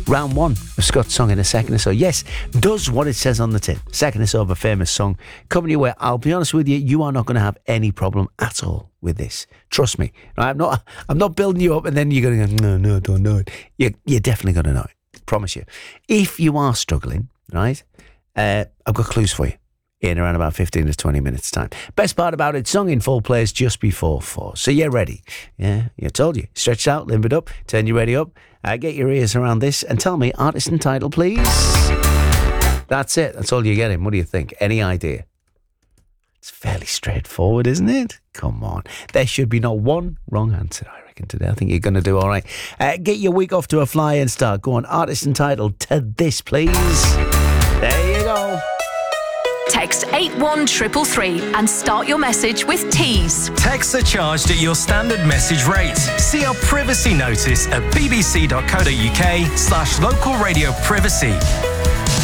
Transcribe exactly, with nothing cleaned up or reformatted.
round one of Scott's song in a second or so. Yes, does what it says on the tin. Second or so of a famous song coming your way. I'll be honest with you, you are not going to have any problem at all with this. Trust me. I'm not I'm not building you up and then you're going to go, no, no, I don't know it. You're, you're definitely going to know it. Promise you. If you are struggling, right, uh, I've got clues for you in around about fifteen to twenty minutes time. Best part about it, song in full plays just before four. So you're ready. Yeah, I told you. Stretch out, limp it up, turn you ready up. Uh, get your ears around this and tell me artist and title, please. That's it. That's all you're getting. What do you think? Any idea? It's fairly straightforward, isn't it? Come on. There should be not one wrong answer, I reckon, today. I think you're going to do all right. Uh, get your week off to a flying start. Go on, artist and title to this, please. There you go. Text eight one three three three and start your message with Tease. Texts are charged at your standard message rate. See our privacy notice at bbc.co.uk slash local radio privacy.